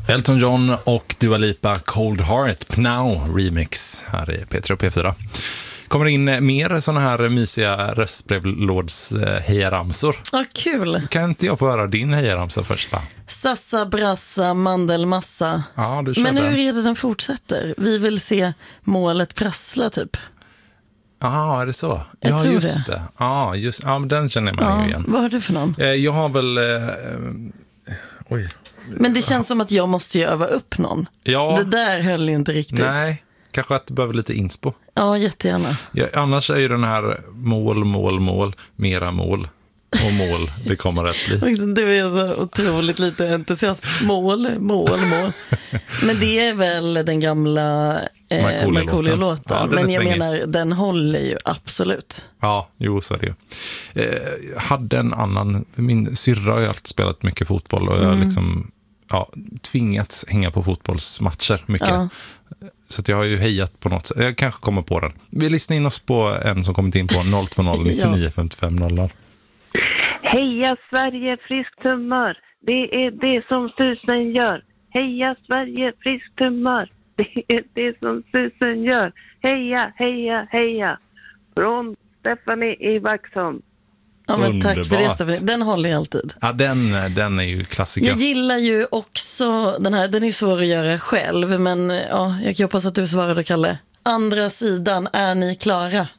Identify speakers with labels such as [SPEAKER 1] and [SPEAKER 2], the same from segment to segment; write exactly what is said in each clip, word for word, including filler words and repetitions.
[SPEAKER 1] Elton John och Dua Lipa, Cold Heart, Now remix här i P tre och P fyra. Kommer in mer såna här mysiga röstbrevlåds hejaramsor.
[SPEAKER 2] Ja, kul.
[SPEAKER 1] Kan inte jag få höra din hejaramsa först, va?
[SPEAKER 2] Sassa, brassa, mandelmassa.
[SPEAKER 1] Ja, du kör.
[SPEAKER 2] Men hur
[SPEAKER 1] den.
[SPEAKER 2] är det den fortsätter? Vi vill se målet prassla, typ.
[SPEAKER 1] Ja, är det så?
[SPEAKER 2] Jag
[SPEAKER 1] ja,
[SPEAKER 2] tror
[SPEAKER 1] just det.
[SPEAKER 2] det.
[SPEAKER 1] Ja, just, ja, men den känner man
[SPEAKER 2] Ja,
[SPEAKER 1] ju igen.
[SPEAKER 2] vad har du för någon?
[SPEAKER 1] Eh, Jag har väl... Eh, oj.
[SPEAKER 2] Men det känns som att jag måste ju öva upp någon.
[SPEAKER 1] Ja.
[SPEAKER 2] Det där höll ju inte riktigt.
[SPEAKER 1] Nej, kanske att du behöver lite inspo.
[SPEAKER 2] Ja, jättegärna.
[SPEAKER 1] Ja, annars är ju den här mål, mål, mål, mera mål och mål, det kommer att bli.
[SPEAKER 2] Du är så otroligt lite entusiasm. Mål, mål, mål. Men det är väl den gamla eh, Markoolio-låten.
[SPEAKER 1] Ja,
[SPEAKER 2] men jag
[SPEAKER 1] svängig.
[SPEAKER 2] menar, den håller ju absolut.
[SPEAKER 1] Ja, jo, så är det ju. Eh, jag hade en annan, min syrra har ju alltid spelat mycket fotboll och jag har
[SPEAKER 2] Mm.
[SPEAKER 1] liksom ja, tvingats hänga på fotbollsmatcher mycket.
[SPEAKER 2] Ja.
[SPEAKER 1] Så att jag har ju hejat på något sätt. Jag kanske kommer på den. Vi lyssnar in oss på en som kommit in på noll två noll nittionio femtiofem noll noll.
[SPEAKER 3] Heja Sverige, friskt humör. Det är det som susen gör. Heja Sverige, friskt humör. Det är det som susen gör. Heja, heja, heja. Från Stephanie i Vaxholm.
[SPEAKER 2] Ja, men tack för det,
[SPEAKER 1] Underbart.
[SPEAKER 2] Stephanie. Den håller jag alltid.
[SPEAKER 1] Ja, den, den är ju klassiker.
[SPEAKER 2] Jag gillar ju också den här, den är ju svår att göra själv, men ja, jag hoppas att du svarade, Kalle. Andra sidan, är ni klara?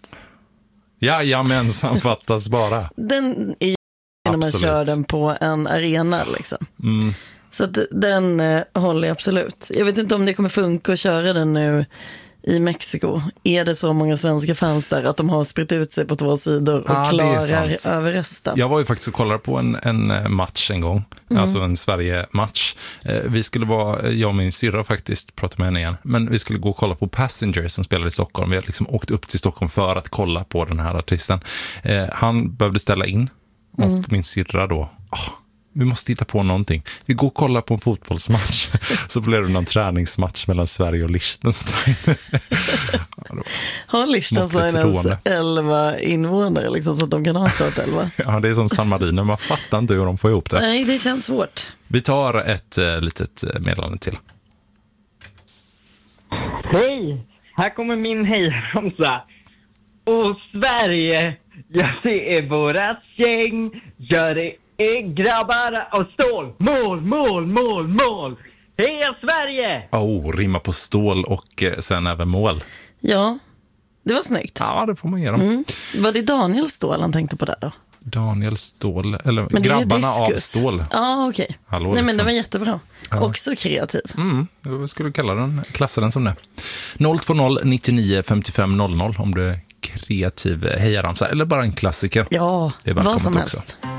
[SPEAKER 1] Jajamensan, fattas bara.
[SPEAKER 2] Den är ju när man
[SPEAKER 1] Absolut.
[SPEAKER 2] kör den på en arena liksom.
[SPEAKER 1] Mm.
[SPEAKER 2] Så att den eh, håller jag absolut. Jag vet inte om det kommer funka att köra den nu i Mexiko. Är det så många svenska fans där att de har spritt ut sig på två sidor och
[SPEAKER 1] Ja, det är
[SPEAKER 2] klarar
[SPEAKER 1] sant.
[SPEAKER 2] över resten?
[SPEAKER 1] Jag var ju faktiskt och kollade på en, en match en gång.
[SPEAKER 2] Mm.
[SPEAKER 1] Alltså en Sverige-match. Eh, vi skulle vara, jag och min syrra faktiskt, prata med henne igen. Men vi skulle gå och kolla på Passengers som spelar i Stockholm. Vi hade liksom åkt upp till Stockholm för att kolla på den här artisten. Eh, han behövde ställa in. Och
[SPEAKER 2] Mm.
[SPEAKER 1] min syrra då, oh, vi måste hitta på någonting. Vi går och kollar på en fotbollsmatch. Så blev det någon träningsmatch mellan Sverige och Liechtenstein.
[SPEAKER 2] Har Liechtenstein ens
[SPEAKER 1] roande.
[SPEAKER 2] elva invånare liksom, så att de kan ha startelva?
[SPEAKER 1] Ja, det är som San Marino. Man fattar inte hur de får ihop det.
[SPEAKER 2] Nej, det känns svårt.
[SPEAKER 1] Vi tar ett eh, litet meddelande till.
[SPEAKER 4] Hej! Här kommer min hejramsa. Och Sverige, ja det är vårat gäng. Ja det är grabbar av stål. Mål, mål, mål, mål. Heja Sverige!
[SPEAKER 1] Oh, rimma på stål och eh, sen även mål.
[SPEAKER 2] Ja, det var snyggt.
[SPEAKER 1] Ja, det får man ge dem.
[SPEAKER 2] Mm. Var det Daniel Ståhl han tänkte på där då?
[SPEAKER 1] Daniel Stål, eller
[SPEAKER 2] Men det är ju
[SPEAKER 1] grabbarna av
[SPEAKER 2] diskus.
[SPEAKER 1] Stål.
[SPEAKER 2] Ja, okej. Okay.
[SPEAKER 1] Hallå,
[SPEAKER 2] Nej, men
[SPEAKER 1] liksom.
[SPEAKER 2] det var jättebra.
[SPEAKER 1] Ja.
[SPEAKER 2] Också kreativ.
[SPEAKER 1] Mm, jag skulle kalla den, klassa den som det. noll två noll nittionio femtiofem noll noll om du är kreativ hejaramsa eller bara en klassiker.
[SPEAKER 2] Ja,
[SPEAKER 1] Det är
[SPEAKER 2] vad
[SPEAKER 1] välkommet
[SPEAKER 2] som
[SPEAKER 1] också.
[SPEAKER 2] helst.